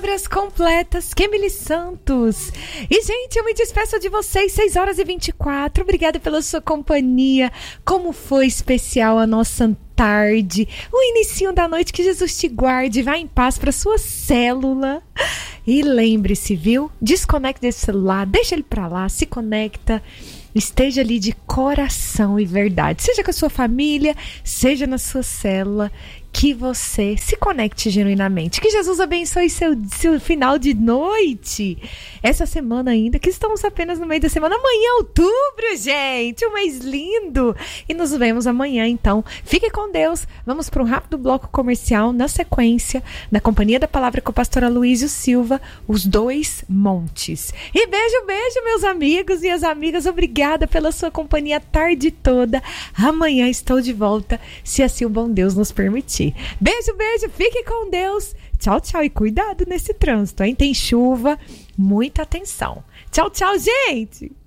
Palavras completas, Kemily Santos. E, gente, eu me despeço de vocês, 6h24. Obrigada pela sua companhia. Como foi especial a nossa tarde, o inicinho da noite. Que Jesus te guarde. Vá em paz para sua célula. E lembre-se, viu? Desconecte desse celular, deixa ele para lá, se conecta. Esteja ali de coração e verdade. Seja com a sua família, seja na sua célula, que você se conecte genuinamente. Que Jesus abençoe seu final de noite. Essa semana ainda, que estamos apenas no meio da semana. Amanhã é outubro, gente. Um mês lindo. E nos vemos amanhã, então. Fique com Deus. Vamos para um rápido bloco comercial. Na sequência, na companhia da palavra com o pastor Aloísio Silva, os dois montes. E beijo, beijo, meus amigos e as amigas. Obrigada pela sua companhia a tarde toda. Amanhã estou de volta, se assim o bom Deus nos permitir. Beijo, beijo, fique com Deus. Tchau, tchau. E cuidado nesse trânsito, hein? Tem chuva, muita atenção. Tchau, tchau, gente.